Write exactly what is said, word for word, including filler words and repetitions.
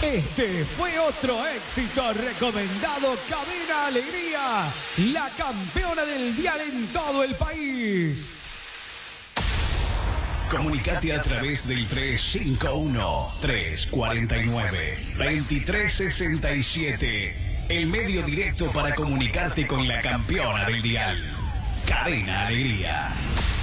Este fue otro éxito recomendado. Cadena Alegría, la campeona del dial en todo el país. Comunicate a través del tres cinco uno, tres cuatro nueve, dos tres seis siete. El medio directo para comunicarte con la campeona del dial. Cadena Alegría.